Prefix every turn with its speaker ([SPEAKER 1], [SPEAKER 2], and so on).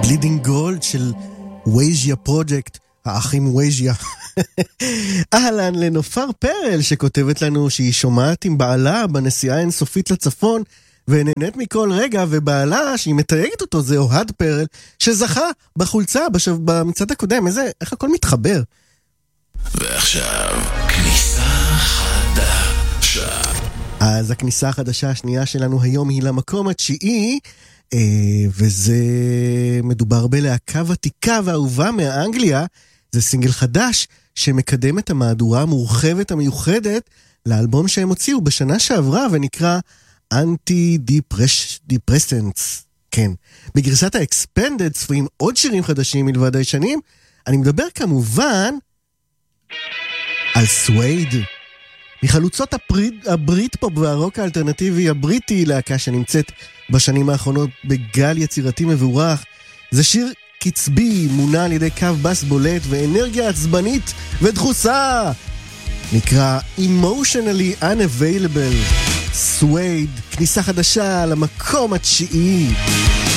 [SPEAKER 1] בלידינג גולד של וייז'יה פרוג'קט, האחים וייז'יה. אהלן לנופר פרל שכותבת לנו שהיא שומעת עם בעלה בנסיעה אינסופית לצפון ונהנית מכל רגע, ובעלה שהיא מתייגת אותו זה אוהד פרל שזכה בחולצה במצעד הקודם. איך הכל מתחבר.
[SPEAKER 2] ועכשיו כניסה חדשה.
[SPEAKER 1] אז הכניסה החדשה השנייה שלנו היום היא למקום התשיעי, וזה מדובר בלהקה ותיקה ואהובה מאנגליה. זה סינגל חדש שמקדם את המהדורה המורחבת המיוחדת לאלבום שהם הוציאו בשנה שעברה ונקרא אנטי-דיפרסנטס. כן, בגרסת האקספנדד צפויים עוד שירים חדשים מלבד הישנים. אני מדבר כמובן על סווייד, מחלוצות הברית פופ והרוק האלטרנטיבי הבריטי, להקה שנמצאת בשנים האחרונות בגל יצירתי מבורך. זה שיר קצבי, מונע על ידי קו בס בולט ואנרגיה עצבנית ודחוסה, נקרא Emotionally Unavailable. סווייד, כניסה חדשה למקום התשיעי.